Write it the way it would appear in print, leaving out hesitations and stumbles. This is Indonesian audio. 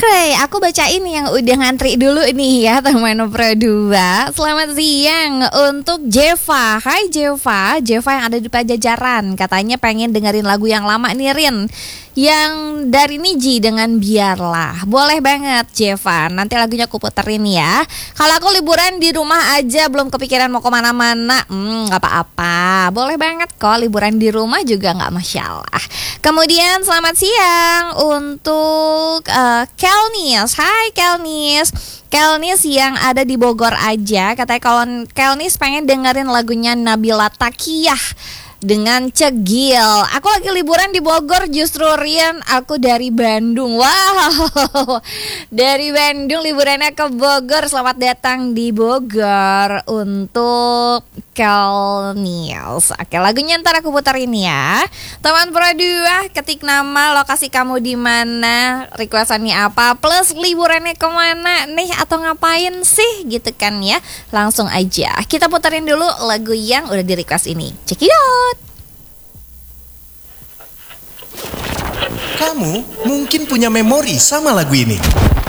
Pray, aku bacain yang udah ngantri dulu nih ya teman Pro 2. Selamat siang untuk Jeva. Hai Jeva, Jeva yang ada di Pajajaran. Katanya pengen dengerin lagu yang lama nih Rin, yang dari Niji dengan Biarlah. Boleh banget Jeva, nanti lagunya aku puterin ya. Kalau aku liburan di rumah aja, belum kepikiran mau kemana-mana, gak apa-apa. Boleh banget kok, liburan di rumah juga gak masalah. Kemudian selamat siang untuk Kelnis. Hai Kelnis. Kelnis yang ada di Bogor aja. Katanya kalau Kelnis pengen dengerin lagunya Nabila Takiyah dengan Cegil. Aku lagi liburan di Bogor justru Rian. Aku dari Bandung. Wow, dari Bandung liburannya ke Bogor. Selamat datang di Bogor untuk Kelnius. Oke, lagunya ntar aku puterin ya. Teman Pro 2, ketik nama, lokasi kamu di mana, requestannya apa, plus liburannya kemana nih atau ngapain sih gitu kan ya. Langsung aja kita puterin dulu lagu yang udah di request ini. Check it out. Kamu mungkin punya memori sama lagu ini.